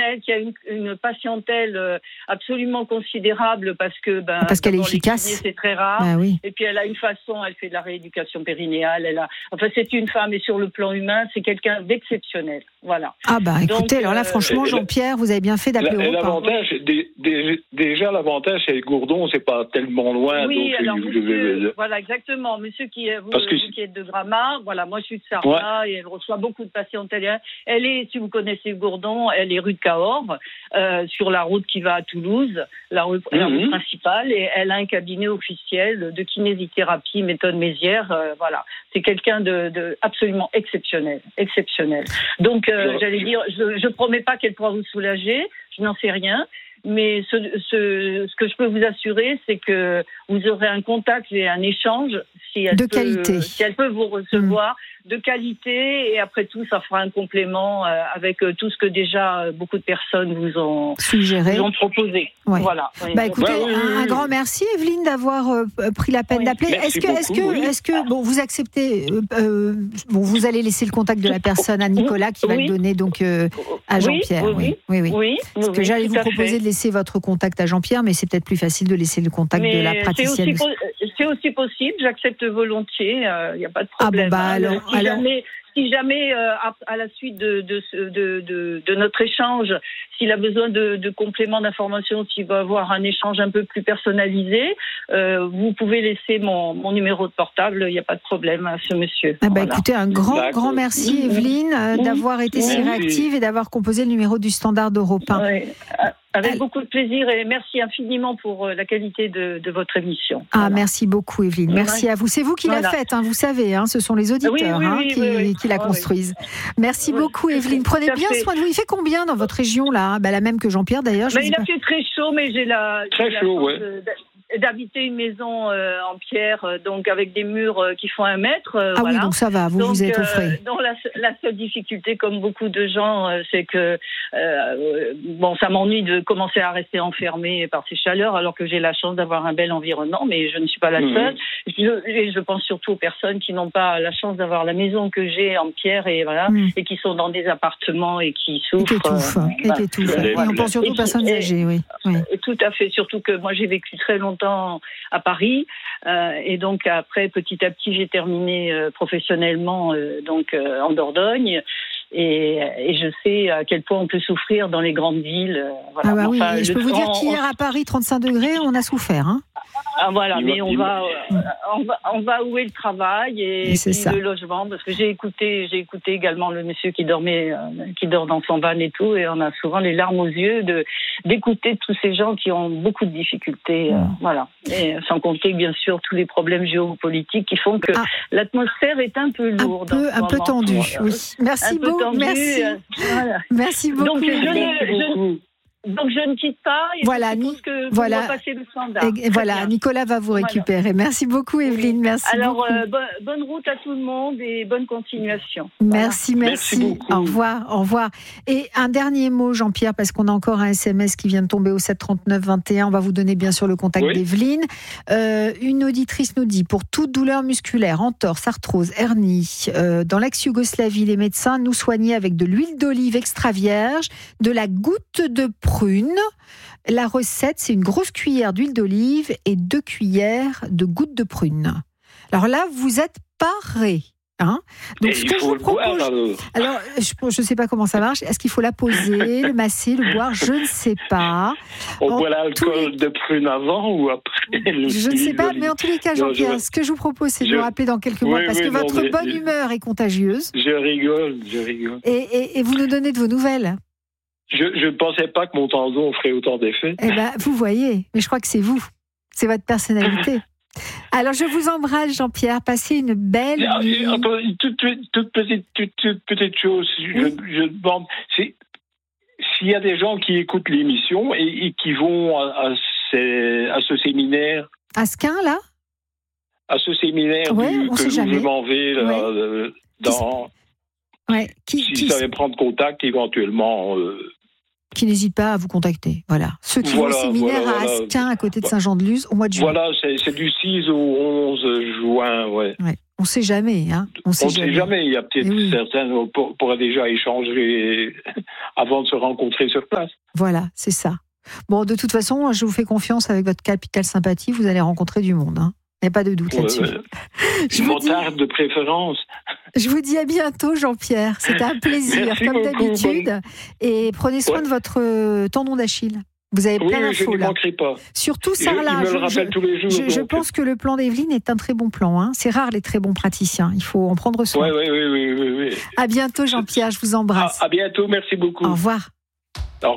exceptionnel, qui a une patientèle absolument considérable parce qu'elle est efficace. C'est très rare. Ah, oui. Et puis elle a une façon, elle fait de la rééducation périnéale. C'est une femme et sur le plan humain, c'est quelqu'un d'exceptionnel. Voilà. Ah bah écoutez, donc, alors là franchement, Jean-Pierre, vous avez bien fait d'appeler Europe 1. L'avantage, déjà l'avantage, c'est Gourdon, c'est pas tellement loin. Oui, donc alors monsieur, voilà exactement. Monsieur qui êtes de Gramart, voilà, moi je suis de Sarlat et elle reçoit beaucoup de patients italiens. Elle est, si vous connaissez Gourdon, elle est rue de Cahors, sur la route qui va à Toulouse, la route principale, et elle a un cabinet officiel de kinésithérapie, méthode Mézières, voilà. C'est quelqu'un de absolument exceptionnel. Donc, j'allais dire, je promets pas qu'elle pourra vous soulager, je n'en sais rien, mais ce que je peux vous assurer, c'est que vous aurez un contact et un échange si elle peut vous recevoir de qualité, et après tout, ça fera un complément avec tout ce que déjà beaucoup de personnes vous ont proposé. Ouais. Voilà. Écoutez, un grand merci Evelyne d'avoir pris la peine d'appeler. Est-ce que vous acceptez vous allez laisser le contact de la personne à Nicolas qui va le donner donc à Jean-Pierre. Oui. Parce que j'allais vous proposer de laisser votre contact à Jean-Pierre, mais c'est peut-être plus facile de laisser le contact de la praticienne. C'est aussi possible, j'accepte volontiers, il n'y a pas de problème. Si jamais à la suite de notre échange, s'il a besoin de compléments d'information, s'il va avoir un échange un peu plus personnalisé, vous pouvez laisser mon numéro de portable, il n'y a pas de problème à ce monsieur. Écoutez, un grand merci Evelyne d'avoir été si réactive et d'avoir composé le numéro du standard d'Europe 1. Avec beaucoup de plaisir, et merci infiniment pour la qualité de votre émission. Merci beaucoup Evelyne, merci à vous. C'est vous qui la faites, vous savez, ce sont les auditeurs qui la construisent. Merci beaucoup Evelyne, prenez bien soin de vous. Il fait combien dans votre région là ? La même que Jean-Pierre d'ailleurs. Il a fait très chaud, mais j'ai la chance d'habiter une maison en pierre, donc avec des murs qui font 1 mètre. Oui, donc ça va, vous êtes au frais. Donc la seule difficulté, comme beaucoup de gens, c'est que ça m'ennuie de commencer à rester enfermée par ces chaleurs, alors que j'ai la chance d'avoir un bel environnement, mais je ne suis pas la seule. Je pense surtout aux personnes qui n'ont pas la chance d'avoir la maison que j'ai en pierre et qui sont dans des appartements et qui souffrent. Qui étouffent. Et on pense surtout aux personnes âgées, oui. Tout à fait, surtout que moi j'ai vécu très longtemps à Paris, et donc après petit à petit j'ai terminé professionnellement en Dordogne, et je sais à quel point on peut souffrir dans les grandes villes. Je peux vous dire qu'hier à Paris 35 degrés, on a souffert. Mais on va où est le travail et le logement, parce que j'ai écouté également le monsieur qui dort dans son van et tout, et on a souvent les larmes aux yeux d'écouter tous ces gens qui ont beaucoup de difficultés, et sans compter bien sûr tous les problèmes géopolitiques qui font que l'atmosphère est un peu lourde, un peu tendue. Oui. Merci beaucoup. Merci beaucoup. Donc je ne quitte pas, et je dois passer le standard. Nicolas va vous récupérer. Merci beaucoup Evelyne, merci beaucoup. Bonne route à tout le monde et bonne continuation. Merci. Beaucoup. Au revoir. Et un dernier mot Jean-Pierre, parce qu'on a encore un SMS qui vient de tomber au 7 39 21. On va vous donner bien sûr le contact d'Evelyne. Une auditrice nous dit: pour toute douleur musculaire, entorse, arthrose, hernie, dans l'ex-Yougoslavie, les médecins nous soignaient avec de l'huile d'olive extra vierge, de la goutte de prune. La recette, c'est une grosse cuillère d'huile d'olive et 2 cuillères de gouttes de prune. Alors là, vous êtes parés. Donc, ce que je vous propose, alors je ne sais pas comment ça marche. Est-ce qu'il faut la poser, le masser, le boire? Je ne sais pas. On boit l'alcool de prune avant ou après? Je ne sais pas, mais en tous les cas, Jean-Pierre, ce que je vous propose, c'est de nous rappeler dans quelques mois, parce que votre bonne humeur est contagieuse. Je rigole. Et vous nous donnez de vos nouvelles. Je ne pensais pas que mon tendon ferait autant d'effet. Vous voyez, mais je crois que c'est vous. C'est votre personnalité. Alors, je vous embrasse, Jean-Pierre. Passez une belle nuit. Toute petite chose. Je demande, s'il y a des gens qui écoutent l'émission et qui vont à ce séminaire. À ce qu'un, là? À ce séminaire que je m'en vais s'ils savaient prendre contact éventuellement. Qui n'hésitent pas à vous contacter. Voilà. Ceux qui vont au séminaire à Asquin, à côté de Saint-Jean-de-Luz, au mois de juin. Voilà, c'est du 6 au 11 juin, On ne sait jamais. Hein. On ne sait jamais. Il y a peut-être certains qui pourraient déjà échanger avant de se rencontrer sur place. Voilà, c'est ça. Bon, de toute façon, je vous fais confiance avec votre capitale sympathie. Vous allez rencontrer du monde. Hein. Il n'y a pas de doute là-dessus. Motard de préférence. Je vous dis à bientôt, Jean-Pierre. C'était un plaisir, comme d'habitude. Et prenez soin de votre tendon d'Achille. Vous avez plein d'infos là. Je ne manquerai pas. Surtout Sarlat. Je me le rappelle tous les jours. Je pense que le plan d'Evelyne est un très bon plan. Hein. C'est rare les très bons praticiens. Il faut en prendre soin. Oui. À bientôt, Jean-Pierre. Je vous embrasse. À bientôt. Merci beaucoup. Au revoir.